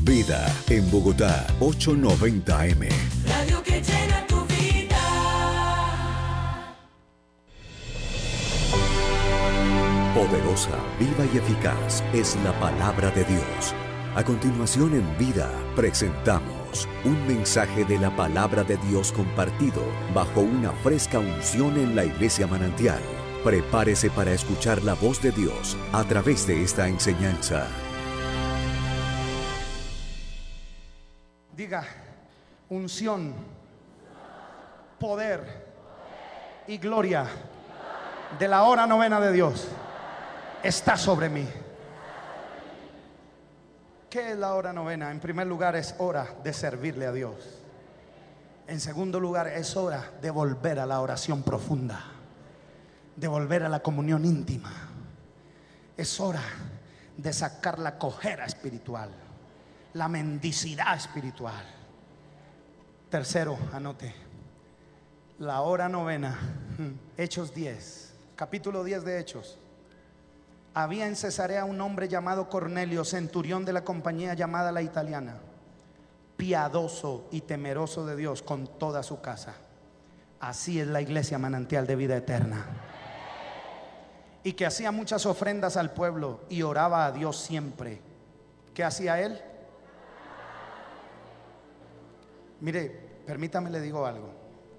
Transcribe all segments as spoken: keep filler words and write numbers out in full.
Vida en Bogotá, ochocientos noventa A M. Radio que llena tu vida. Poderosa, viva y eficaz es la palabra de Dios. A continuación en Vida presentamos un mensaje de la palabra de Dios compartido bajo una fresca unción en la Iglesia Manantial. Prepárese para escuchar la voz de Dios a través de esta enseñanza. Diga, unción, poder y gloria de la hora novena de Dios está sobre mí. ¿Qué es la hora novena? En primer lugar, es hora de servirle a Dios. En segundo lugar, es hora de volver a la oración profunda, de volver a la comunión íntima. Es hora de sacar la cojera espiritual, la mendicidad espiritual. Tercero, anote, la hora novena. Hechos diez, capítulo diez de Hechos. Había en Cesarea un hombre llamado Cornelio, centurión de la compañía llamada La Italiana, piadoso y temeroso de Dios con toda su casa. Así es la iglesia manantial de vida eterna. Y que hacía muchas ofrendas al pueblo y oraba a Dios siempre. ¿Qué hacía él? Mire, permítame le digo algo.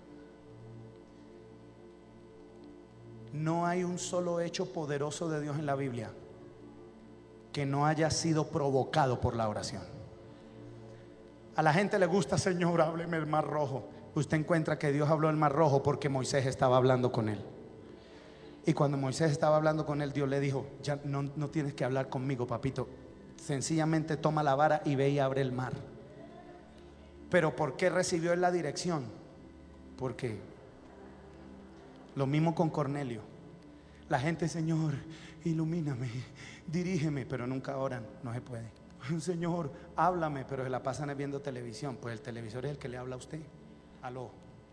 No hay un solo hecho poderoso de Dios en la Biblia que no haya sido provocado por la oración. A la gente le gusta, Señor, hábleme el mar rojo. Usted encuentra que Dios habló el mar rojo porque Moisés estaba hablando con él. Y cuando Moisés estaba hablando con él, Dios le dijo: ya no, no tienes que hablar conmigo, papito. Sencillamente toma la vara y ve y abre el mar. Pero ¿por qué recibió él la dirección? Porque lo mismo con Cornelio. La gente, Señor, ilumíname, dirígeme, pero nunca oran, no se puede. Señor, háblame, pero se la pasan viendo televisión. Pues el televisor es el que le habla a usted. Aló.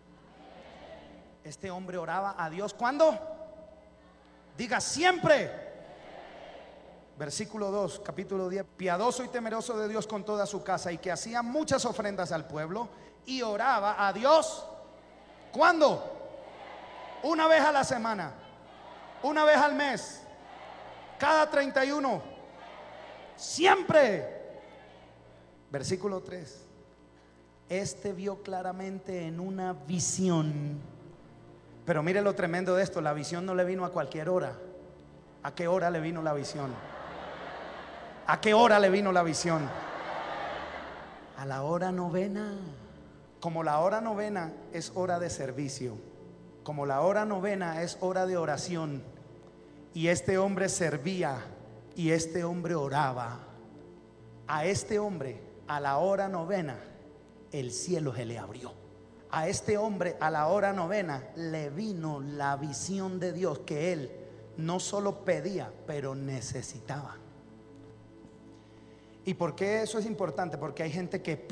Este hombre oraba a Dios, ¿cuándo? Diga, siempre. Versículo dos, capítulo diez. Piadoso y temeroso de Dios con toda su casa, y que hacía muchas ofrendas al pueblo y oraba a Dios. ¿Cuándo? Una vez a la semana, una vez al mes, cada treinta y uno, siempre. Versículo tres. Este vio claramente en una visión. Pero mire lo tremendo de esto: la visión no le vino a cualquier hora. ¿A qué hora le vino la visión? ¿A qué hora le vino la visión? A la hora novena. Como la hora novena es hora de servicio, como la hora novena es hora de oración, y este hombre servía y este hombre oraba, a este hombre a la hora novena el cielo se le abrió. A este hombre a la hora novena le vino la visión de Dios que él no solo pedía, pero necesitaba. ¿Y por qué eso es importante? Porque hay gente que